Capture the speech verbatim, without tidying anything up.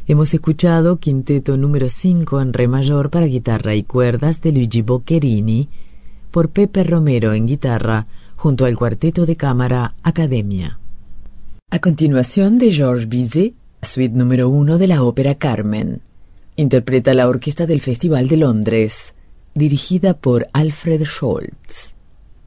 Hemos escuchado Quinteto número cinco en re mayor para guitarra y cuerdas de Luigi Boccherini por Pepe Romero en guitarra junto al cuarteto de cámara Academia. A continuación, de Georges Bizet, suite número uno de la ópera Carmen. Interpreta la orquesta del Festival de Londres, dirigida por Alfred Scholz.